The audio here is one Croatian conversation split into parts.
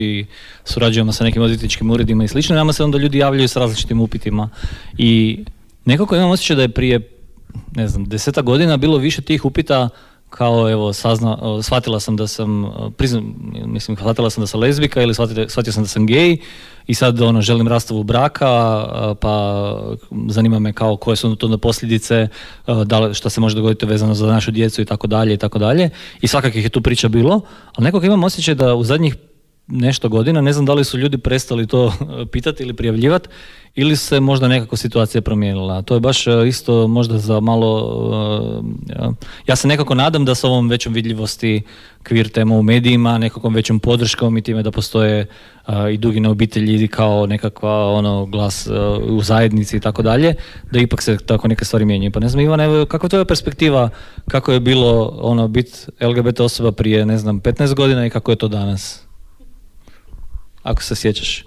i surađujemo sa nekim odvjetničkim uredima i slično, nama se onda ljudi javljaju s različitim upitima i nekako imam osjećaj da je prije, ne znam, 10 godina bilo više tih upita kao evo shvatila sam da sam shvatila sam da sam lezbika ili shvatio sam da sam gej i sad želim rastavu braka, pa zanima me kao koje su to posljedice, šta se može dogoditi vezano za našu djecu i tako dalje i svakakih je tu priča bilo, ali nekako imam osjećaj da u zadnjih nešto godina, ne znam da li su ljudi prestali to pitati ili prijavljivati ili se možda nekako situacija promijenila. To je baš isto možda za malo... Ja se nekako nadam da s ovom većom vidljivosti queer tema u medijima, nekakvom većom podrškom i time da postoje i Dugine obitelji kao nekakva glas u zajednici i tako dalje, da ipak se tako neke stvari mijenjaju. Pa ne znam, Ivana, kakva je tvoja perspektiva, kako je bilo biti LGBT osoba prije, ne znam, 15 godina i kako je to danas? Ako se sjećaš.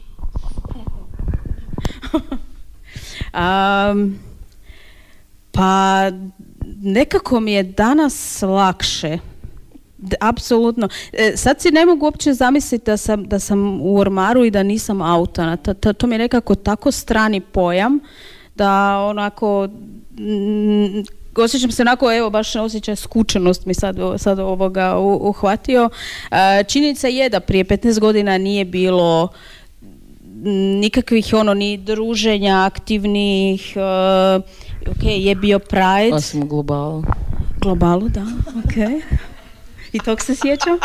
Pa nekako mi je danas lakše. Apsolutno. Sad si ne mogu uopće zamisliti da sam u ormaru i da nisam autana. To mi je nekako tako strani pojam da onako... Osjećam se onako, evo, baš osjećaj skučenost mi sad ovoga uhvatio. Činjenica je da prije 15 godina nije bilo nikakvih ni druženja aktivnih, je bio Pride. Osim globalu. Globalu, da, I tog se sjećam.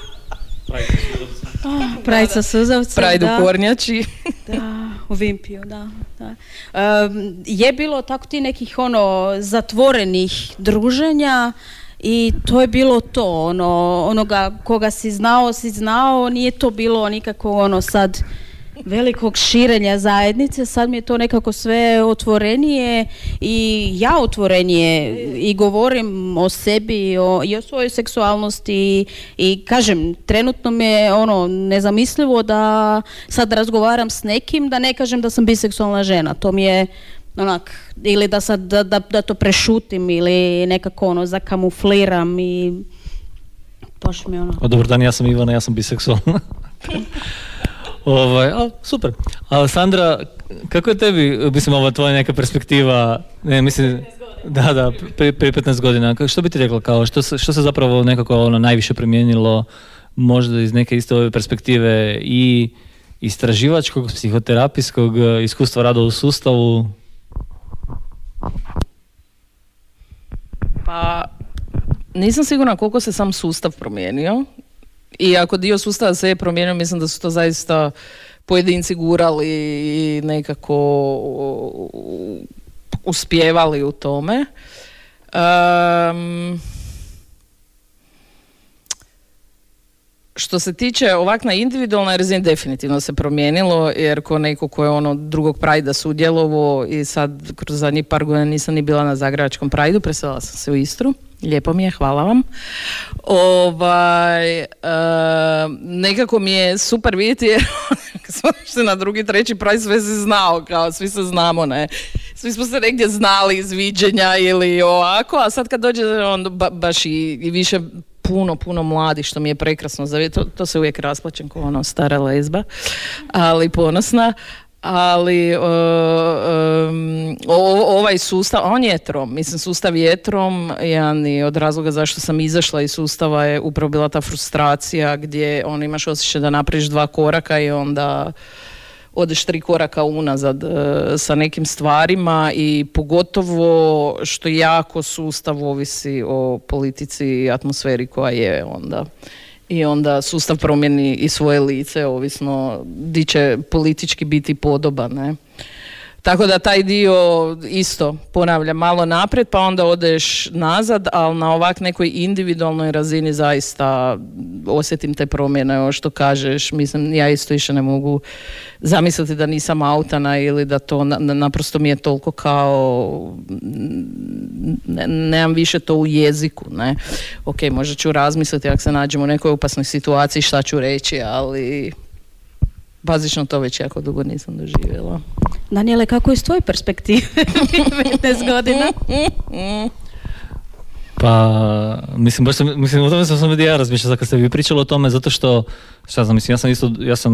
Pride sa suzavcem. Pride u Kornjači. Da, u Vimpiju, da. Je bilo tako ti nekih zatvorenih druženja i to je bilo to, onoga koga si znao, nije to bilo nikako sad velikog širenja zajednice, sad mi je to nekako sve otvorenije i ja otvorenije i govorim o sebi i o svojoj seksualnosti i kažem, trenutno mi je nezamislivo da sad razgovaram s nekim da ne kažem da sam biseksualna žena, to mi je ili da sad da to prešutim ili nekako zakamufliram i baš mi Dobar dan, ja sam Ivana, ja sam biseksualna. Super. A Sandra, kako je tebi, ova tvoja neka perspektiva, da, prije 15 godina, što bi ti rekla, kao, što se zapravo nekako najviše promijenilo, možda iz neke iste ove perspektive i istraživačkog, psihoterapijskog iskustva rada u sustavu? Pa, nisam sigurna koliko se sam sustav promijenio. I ako dio sustava se je promijenio, mislim da su to zaista pojedinci gurali i nekako uspijevali u tome. Što se tiče ovak na individualnoj razini, definitivno se promijenilo, jer ko neko ko je drugog Prajda sudjelovao i sad kroz zadnjih par godina nisam ni bila na Zagrebačkom Prajdu, preselila sam se u Istru. Lijepo mi je, hvala vam. Nekako mi je super vidjeti jer smo išli na drugi, treći Pride, sve se znao, kao svi se znamo, ne. Svi smo se negdje znali iz viđenja ili ovako, a sad kad dođe baš i više puno mladih, što mi je prekrasno za vidjeti, to se uvijek rasplačem kao stara lezba, ali ponosna. Ali ovaj sustav, on je trom, mislim sustav je trom, jedan od razloga zašto sam izašla iz sustava je upravo bila ta frustracija gdje imaš osjećaj da napraviš 2 koraka i onda odeš 3 koraka unazad sa nekim stvarima i pogotovo što jako sustav ovisi o politici i atmosferi koja je onda. I onda sustav promijeni i svoje lice, ovisno di će politički biti podoban, ne? Tako da taj dio isto ponavljam malo naprijed, pa onda odeš nazad, ali na ovak nekoj individualnoj razini zaista osjetim te promjene, ovo što kažeš. Mislim, ja isto više ne mogu zamisliti da nisam autana ili da to naprosto mi je toliko kao nemam više to u jeziku, ne. Ok, možda ću razmisliti ako se nađem u nekoj opasnoj situaciji šta ću reći, ali bazično to već jako dugo nisam doživjela. Daniele, kako je iz tvoje perspektive 15 godina? Pa, mislim, o tome sam i ja razmišljao kad ste vi pričali o tome, zato što, šta znam, mislim, ja sam